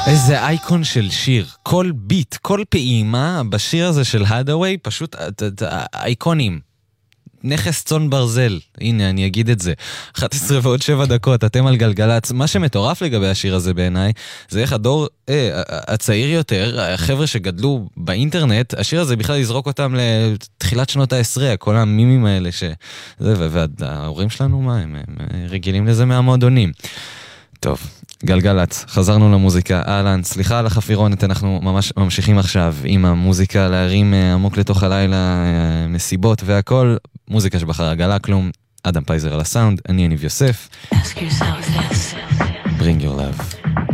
איזה אייקון של שיר, כל ביט, כל פעימה בשיר הזה של הדווי, פשוט אייקונים. נכס צאן ברזל, הנה אני אגיד את זה. 11 ועוד 7 דקות, אתם על גלגלץ. מה שמטורף לגבי השיר הזה בעיניי, זה איך הדור הצעיר יותר, החבר'ה שגדלו באינטרנט, השיר הזה בכלל יזרוק אותם לתחילת שנות ה-10, כל המימים האלה וההורים שלנו, מה, הם רגילים לזה מהמועדונים. טוב, גלגלץ, חזרנו למוזיקה. אהלן, סליחה על החפירונת, אנחנו ממש ממשיכים עכשיו עם המוזיקה, להרים עמוק לתוך הלילה, מסיבות והכל, מוזיקה שבחר הגלה כלום, אדם פייזר על הסאונד, אני יניב יוסף. Ask yourself this. Bring your love.